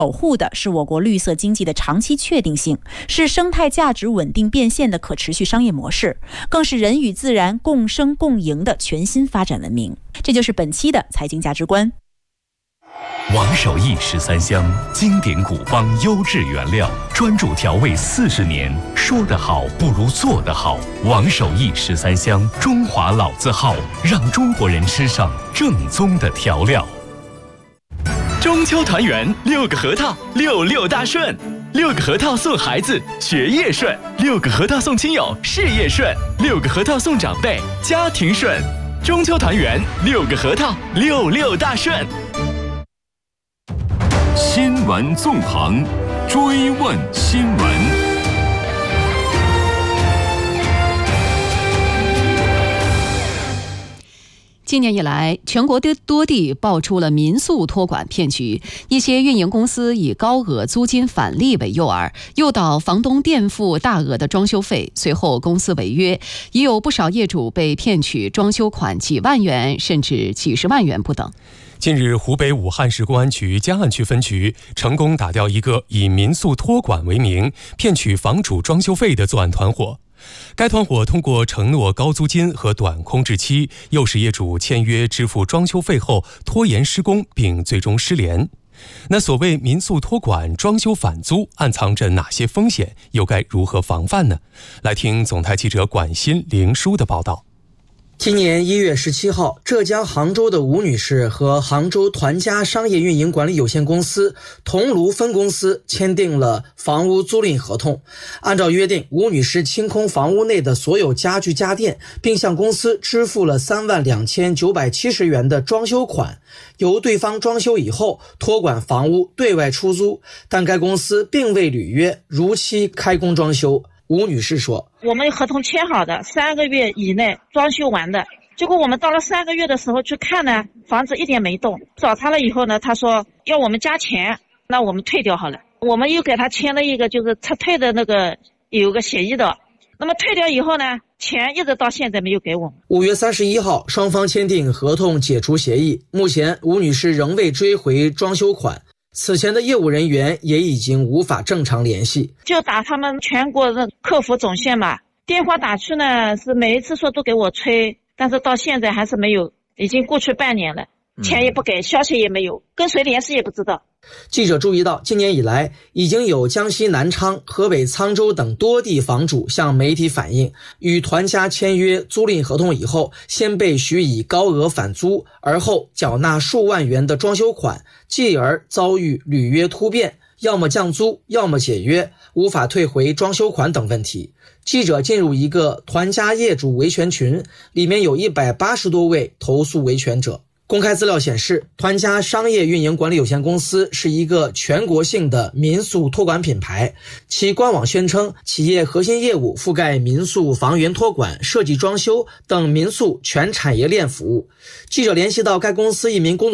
守护的是我国绿色经济的长期确定性，是生态价值稳定变现的可持续商业模式，更是人与自然共生共赢的全新发展文明。这就是本期的财经价值观。 王守义13香，经典古方，优质原料，专注调味40年，说得好不如做得好。王守义13香，中华老字号，让中国人吃上正宗的调料。中秋团圆，6个核桃，66大顺，6个核桃送孩子学业顺，6个核桃送亲友事业顺，6个核桃送长辈家庭顺。中秋团圆，6个核桃，66大顺。新闻纵横，追问新闻。 今年以来，全国的多地爆出了民宿托管骗局，一些运营公司以高额租金返利为诱饵，诱导房东垫付大额的装修费，随后公司违约，也有不少业主被骗取装修款几万元甚至几十万元不等。 近日，湖北武汉市公安局江岸区分局成功打掉一个以民宿托管为名骗取房主装修费的作案团伙。该团伙通过承诺高租金和短空置期，诱使业主签约支付装修费后拖延施工，并最终失联。那所谓民宿托管、装修返租暗藏着哪些风险，又该如何防范呢？来听总台记者管欣、凌书的报道。 今年1月17号，浙江杭州的吴女士和杭州团家商业运营管理有限公司桐庐分公司签订了房屋租赁合同。按照约定，吴女士清空房屋内的所有家具家电，并向公司支付了32970元的装修款，由对方装修以后托管房屋对外出租，但该公司并未履约，如期开工装修。吴女士说， 我们合同签好的3个月以内装修完的，结果我们到了3个月的时候去看呢，房子一点没动。找他了以后呢，他说要我们加钱，那我们退掉好了。我们又给他签了一个就是撤退的那个有个协议的，那么退掉以后呢，钱一直到现在没有给我们。 5月31号，双方签订合同解除协议，目前吴女士仍未追回装修款。此前的业务人员也已经无法正常联系， 就打他们全国的客服总线嘛，电话打去呢，是每一次说都给我催，但是到现在还是没有，已经过去半年了，钱也不给，消息也没有，跟谁联系也不知道。 记者注意到，今年以来已经有江西南昌、河北沧州等多地房主向媒体反映，与团家签约租赁合同以后，先被许以高额返租，而后缴纳数万元的装修款，继而遭遇履约突变，要么降租，要么解约，无法退回装修款等问题。记者进入一个团家业主维权群，里面有180多位投诉维权者。公开资料显示，团家商业运营管理有限公司是一个全国性的民宿托管品牌，其官网宣称企业核心业务覆盖民宿房源托管、设计装修等民宿全产业链服务。记者联系到该公司一名工作